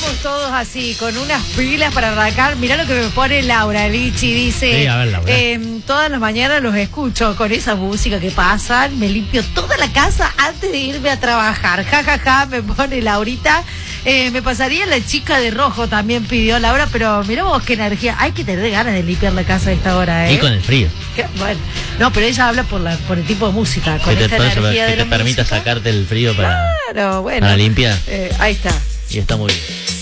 estamos todos así, con unas pilas para arrancar. Mirá lo que me pone Laura Lichi, dice, Sí, a ver, Laura. todas las mañanas los escucho con esa música que pasan, me limpio toda la casa antes de irme a trabajar. Ja, ja, ja, me pone Laurita. Me pasaría la chica de rojo, también pidió Laura, pero mirá vos qué energía. Hay que tener ganas de limpiar la casa a esta hora, ¿eh? Y con el frío. Bueno, no, pero ella habla por el tipo de música, con esta energía de que la te permita música. sacarte el frío para Claro, bueno. limpiar. Ahí está. Y está muy bien.